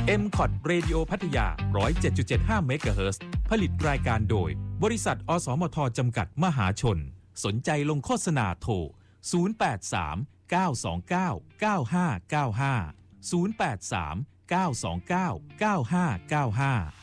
MCOT Radio พัทยา 107.75 เมกะเฮิรตซ์ผลิตรายการโดยบริษัทอสมทจำกัดมหาชนสนใจลงโฆษณาโทร 083 929 9595 083 929 9595